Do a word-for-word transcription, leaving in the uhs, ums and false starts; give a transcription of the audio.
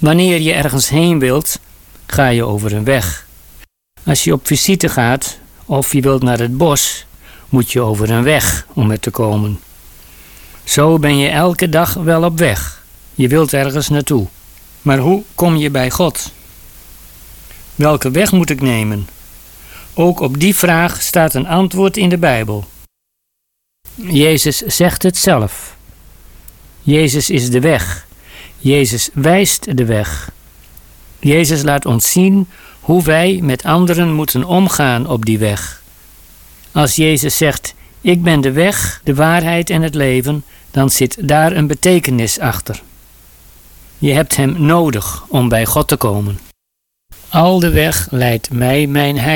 Wanneer je ergens heen wilt, ga je over een weg. Als je op visite gaat of je wilt naar het bos, moet je over een weg om er te komen. Zo ben je elke dag wel op weg. Je wilt ergens naartoe. Maar hoe kom je bij God? Welke weg moet ik nemen? Ook op die vraag staat een antwoord in de Bijbel. Jezus zegt het zelf. Jezus is de weg. Jezus wijst de weg. Jezus laat ons zien hoe wij met anderen moeten omgaan op die weg. Als Jezus zegt, ik ben de weg, de waarheid en het leven, dan zit daar een betekenis achter. Je hebt hem nodig om bij God te komen. Al de weg leidt mij mijn Heiland.